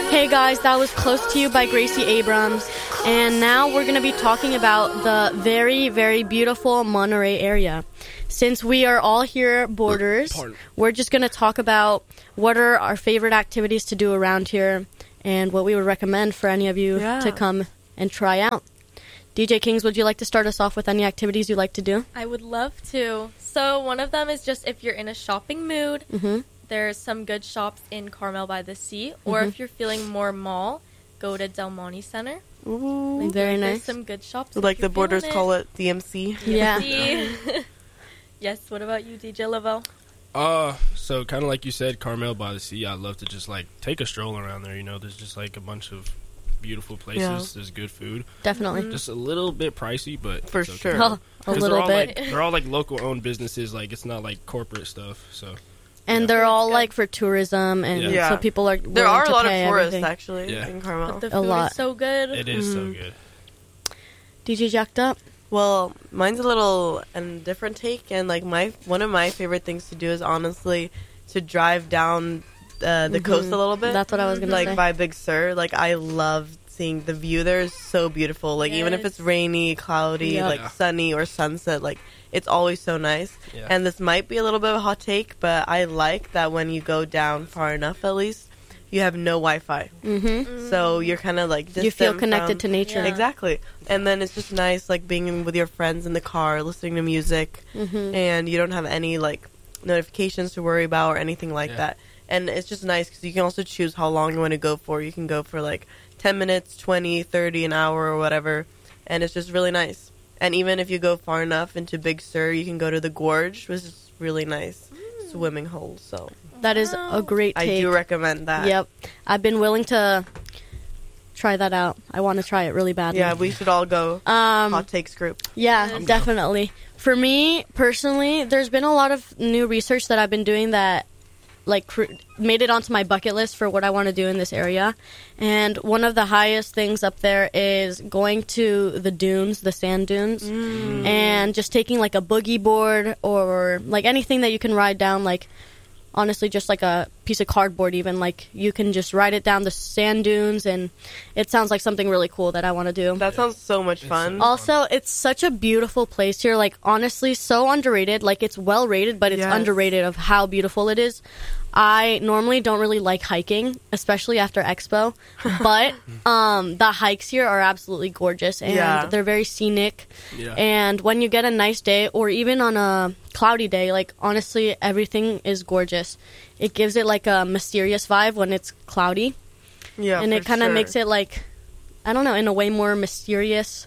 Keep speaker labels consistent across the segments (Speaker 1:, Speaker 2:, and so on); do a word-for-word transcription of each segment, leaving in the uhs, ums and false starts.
Speaker 1: Hey guys, that was Close to You by Gracie Abrams. And now we're going to be talking about the very, very beautiful Monterey area. Since we are all here boarders, we're just going to talk about what are our favorite activities to do around here and what we would recommend for any of you
Speaker 2: yeah.
Speaker 1: to come and try out. D J Kings, would you like to start us off with any activities you like to do?
Speaker 3: I would love to. So one of them is just if you're in a shopping mood,
Speaker 1: Mm-hmm.
Speaker 3: there's some good shops in Carmel by the Sea. Or
Speaker 1: Mm-hmm.
Speaker 3: if you're feeling more mall, go to Del Monte Center.
Speaker 2: Ooh.
Speaker 1: Very
Speaker 3: There's
Speaker 1: nice.
Speaker 3: some good shops.
Speaker 2: Like the boarders call it D M C.
Speaker 1: Yeah.
Speaker 3: Yes, what about you, D J Lavelle?
Speaker 4: Uh, so kind of like you said, Carmel by the Sea, I love to just like take a stroll around there, you know, there's just like a bunch of beautiful places,
Speaker 2: Yeah.
Speaker 4: there's good food.
Speaker 1: Definitely.
Speaker 3: Mm-hmm.
Speaker 4: Just a little bit pricey, but
Speaker 2: For
Speaker 4: it's okay.
Speaker 2: sure.
Speaker 1: Oh, a
Speaker 4: 'Cause
Speaker 1: little
Speaker 4: they're all,
Speaker 1: bit.
Speaker 4: Like, they're all like local owned businesses, like it's not like corporate stuff, so.
Speaker 1: And
Speaker 4: Yeah.
Speaker 1: they're all
Speaker 3: Good.
Speaker 1: like for tourism, and
Speaker 4: Yeah.
Speaker 2: Yeah.
Speaker 1: so people are
Speaker 2: There
Speaker 1: willing
Speaker 2: are a
Speaker 1: to
Speaker 2: lot of
Speaker 1: pay
Speaker 2: tourists
Speaker 1: everything.
Speaker 2: actually
Speaker 4: Yeah.
Speaker 2: in
Speaker 3: But
Speaker 2: Carmel.
Speaker 3: the
Speaker 1: A
Speaker 3: food
Speaker 1: lot.
Speaker 3: is so good.
Speaker 4: It is so
Speaker 1: Mhm.
Speaker 4: good.
Speaker 1: D J Jacked Up?
Speaker 2: Well, mine's a little and different take, and like my one of my favorite things to do is honestly to drive down uh, the
Speaker 1: Mhm.
Speaker 2: coast a little bit.
Speaker 1: That's what I was gonna
Speaker 2: like
Speaker 1: say.
Speaker 2: by Big Sur. Like I love seeing the view there is so beautiful. Like even if
Speaker 3: Yes.
Speaker 2: it's rainy, cloudy,
Speaker 1: Yeah.
Speaker 2: like
Speaker 4: Yeah.
Speaker 2: sunny or sunset, like it's always so nice.
Speaker 4: Yeah.
Speaker 2: And this might be a little bit of a hot take, but I like that when you go down far enough, at least you have no Wi-Fi,
Speaker 1: Mm-hmm.
Speaker 2: so you're kind of like
Speaker 1: You feel
Speaker 2: distant
Speaker 1: connected
Speaker 2: from-
Speaker 1: to nature.
Speaker 3: Yeah.
Speaker 2: Exactly. And then it's just nice, like being with your friends in the car, listening to music,
Speaker 1: Mm-hmm.
Speaker 2: and you don't have any like notifications to worry about or anything like
Speaker 4: Yeah.
Speaker 2: that. And it's just nice because you can also choose how long you want to go for. You can go for like ten minutes, twenty, thirty, an hour, or whatever. And it's just really nice. And even if you go far enough into Big Sur, you can go to the Gorge, which is really nice swimming hole. So
Speaker 1: That is a great
Speaker 2: I
Speaker 1: take.
Speaker 2: do recommend that.
Speaker 1: Yep. I've been willing to try that out. I want to try it really badly.
Speaker 2: Yeah, we should all go.
Speaker 1: Um,
Speaker 2: Hot takes group.
Speaker 1: yeah,
Speaker 3: I'm
Speaker 1: definitely. For me, personally, there's been a lot of new research that I've been doing that like cr- made it onto my bucket list for what I want to do in this area. And one of the highest things up there is going to the dunes, the sand dunes,
Speaker 2: Mm.
Speaker 1: and just taking like a boogie board or like anything that you can ride down, like honestly just like a piece of cardboard even, like you can just ride it down the sand dunes, and it sounds like something really cool that I want to do.
Speaker 2: That sounds so much
Speaker 4: It's
Speaker 2: fun.
Speaker 4: so-
Speaker 1: Also, it's such a beautiful place here. Like, honestly, so underrated. Like, it's well rated, but it's
Speaker 2: Yes.
Speaker 1: underrated of how beautiful it is. I normally don't really like hiking, especially after Expo, but um, the hikes here are absolutely gorgeous, and
Speaker 2: Yeah.
Speaker 1: they're very scenic.
Speaker 4: Yeah.
Speaker 1: And when you get a nice day, or even on a cloudy day, like, honestly, everything is gorgeous. It gives it like a mysterious vibe when it's cloudy,
Speaker 2: yeah,
Speaker 1: and
Speaker 2: for
Speaker 1: it kind of
Speaker 2: sure.
Speaker 1: makes it like, I don't know, in a way more mysterious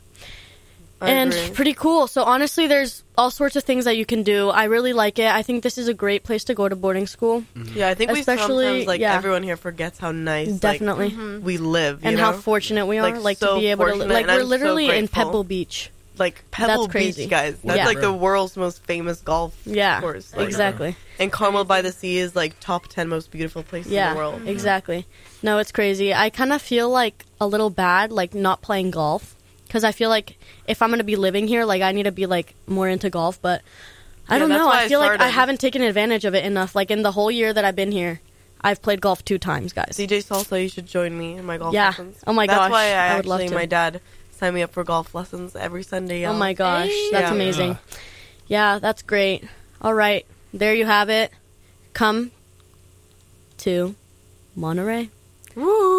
Speaker 2: I
Speaker 1: and
Speaker 2: agree.
Speaker 1: pretty cool. So honestly, there's all sorts of things that you can do. I really like it. I think this is a great place to go to boarding school.
Speaker 2: Yeah, I think we
Speaker 1: Especially-
Speaker 2: sometimes, like,
Speaker 1: yeah.
Speaker 2: everyone here forgets how nice, like,
Speaker 1: Definitely.
Speaker 2: we live, you
Speaker 1: And
Speaker 2: know?
Speaker 1: how fortunate we are,
Speaker 2: Like,
Speaker 1: like,
Speaker 2: so
Speaker 1: to be able to, li-
Speaker 2: fortunate,
Speaker 1: like,
Speaker 2: and
Speaker 1: we're
Speaker 2: I'm so
Speaker 1: literally in
Speaker 2: grateful.
Speaker 1: Pebble Beach.
Speaker 2: Like, Pebble
Speaker 1: That's crazy.
Speaker 2: Beach, guys. That's,
Speaker 1: Yeah.
Speaker 2: like, the world's most famous golf
Speaker 1: Yeah,
Speaker 2: course. Like,
Speaker 1: exactly.
Speaker 2: And Carmel by the Sea is, like, top ten most beautiful places
Speaker 1: Yeah,
Speaker 2: in the world.
Speaker 1: exactly. No, it's crazy. I kind of feel like a little bad, like, not playing golf. Because I feel like if I'm going to be living here, like, I need to be, like, more into golf. But I
Speaker 2: Yeah,
Speaker 1: don't
Speaker 2: that's
Speaker 1: know.
Speaker 2: why
Speaker 1: I
Speaker 2: I
Speaker 1: feel like I
Speaker 2: started.
Speaker 1: haven't taken advantage of it enough. Like, in the whole year that I've been here, I've played golf two times, guys.
Speaker 2: D J Salsa, you should join me in my golf
Speaker 1: Yeah.
Speaker 2: lessons.
Speaker 1: Oh my
Speaker 2: That's
Speaker 1: gosh,
Speaker 2: why I,
Speaker 1: I would
Speaker 2: actually,
Speaker 1: love to.
Speaker 2: my dad signed me up for golf lessons every Sunday.
Speaker 1: Oh
Speaker 2: y'all.
Speaker 1: my gosh,
Speaker 3: Hey.
Speaker 1: that's
Speaker 2: Yeah.
Speaker 1: amazing. Yeah, that's great. All right, there you have it. Come to Monterey.
Speaker 2: Woo!